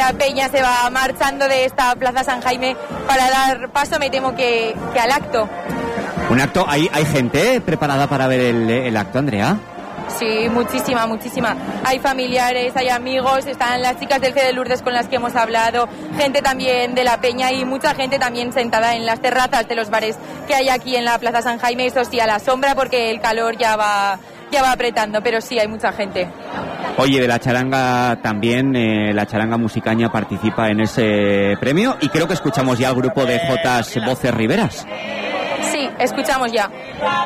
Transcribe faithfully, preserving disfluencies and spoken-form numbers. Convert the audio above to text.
la peña se va marchando de esta Plaza San Jaime para dar paso, me temo que, que al acto. Un acto, ¿hay, hay gente preparada para ver el, el acto, Andrea? Sí, muchísima, muchísima. Hay familiares, hay amigos, están las chicas del C de Lourdes con las que hemos hablado, gente también de la peña y mucha gente también sentada en las terrazas de los bares que hay aquí en la Plaza San Jaime, eso sí, a la sombra porque el calor ya va, ya va apretando, pero sí, hay mucha gente. Oye, de la charanga también, eh, la charanga musicaña participa en ese premio y creo que escuchamos ya al grupo de Jotas Voces Riberas. Sí, escuchamos ya.